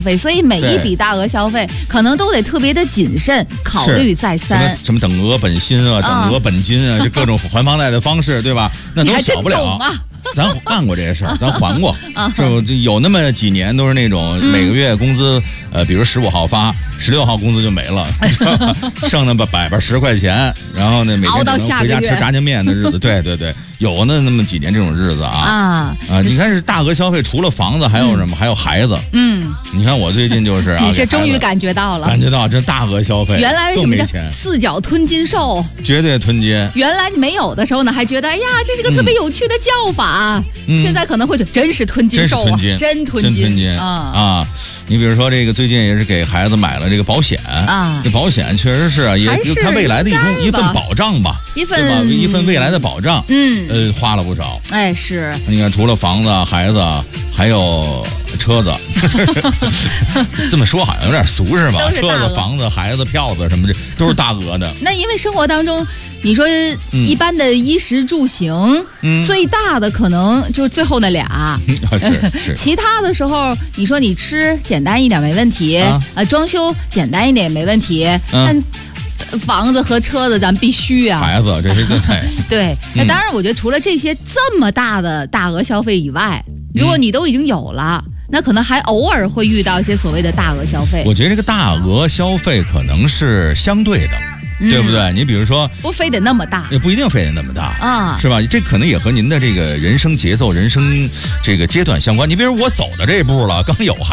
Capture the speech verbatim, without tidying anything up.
费，所以每一笔大额消费可能都得特别的谨慎，考虑再三。 什么什么等额本薪啊，等额本金啊，这各种还房贷的方式，对吧？那都少不了。 啊咱干过这些事儿，咱还过，是不？有那么几年都是那种每个月工资，呃，比如十五号发，十六号工资就没了，剩那么百八十块钱，然后呢，每天只能回家吃炸酱面的日子，对对对，有那那么几年这种日子啊啊啊！你看是大额消费，除了房子还有什么？还有孩子。嗯，你看我最近就是啊， 你这终于感觉到了， 感觉到这大额消费， 原来更没钱， 四脚吞金兽， 绝对吞金。 原来你没有的时候呢，还觉得哎呀，这是个特别有趣的叫法。嗯、现在可能会觉得真是吞金兽啊， 真吞金， 真吞金啊啊！你比如说这个，最近也是给孩子买了这个保险啊，这保险确实是也他未来的一种一份保障吧， 一份对吧？一份未来的保障，嗯，呃，花了不少。 哎，是。 你看，除了房子、孩子，还有车子，这么说好像有点俗是吧？车子、房子、孩子、票子什么的都是大额的。 那因为生活当中，你说一般的衣食住行，嗯、最大的可能就是最后那俩。 是是。 其他的时候，你说你吃简单一点没问题，啊，呃，装修简单一点也没问题，嗯、但。房子和车子咱必须啊， 孩子这是对对。那当然，我觉得除了这些这么大的大额消费以外，如果你都已经有了，那可能还偶尔会遇到一些所谓的大额消费。 我觉得这个大额消费可能是相对的。对不对？嗯、你比如说， 不非得那么大， 也不一定非得那么大啊， 是吧？这可能也和您的这个人生节奏、人生这个阶段相关。你比如我走到这一步了，刚有孩